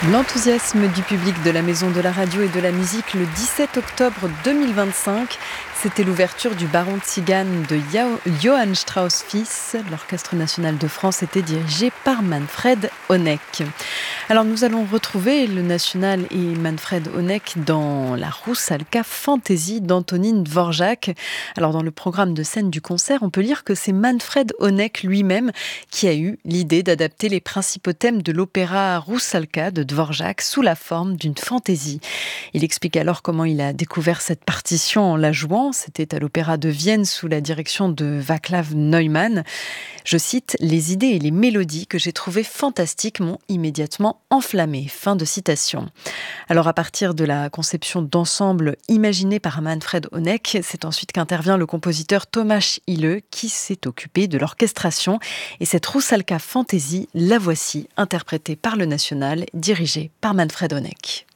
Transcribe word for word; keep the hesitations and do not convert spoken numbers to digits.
L'enthousiasme du public de la Maison de la Radio et de la Musique le dix-sept octobre deux mille vingt-cinq. C'était l'ouverture du Baron Tzigane de Johann Strauss fils. L'Orchestre national de France était dirigé par Manfred Honeck. Alors nous allons retrouver le National et Manfred Honeck dans la Roussalka Fantaisie d'Antonín Dvořák. Alors dans le programme de scène du concert, on peut lire que c'est Manfred Honeck lui-même qui a eu l'idée d'adapter les principaux thèmes de l'opéra Roussalka de Dvořák sous la forme d'une fantaisie. Il explique alors comment il a découvert cette partition en la jouant. C'était à l'Opéra de Vienne sous la direction de Václav Neumann. Je cite: « Les idées et les mélodies que j'ai trouvées fantastiques m'ont immédiatement enflammé ». Fin de citation. Alors à partir de la conception d'ensemble imaginée par Manfred Honeck, c'est ensuite qu'intervient le compositeur Tomáš Hille qui s'est occupé de l'orchestration. Et cette Roussalka Fantaisie, la voici, interprétée par le National, dirigée par Manfred Honeck.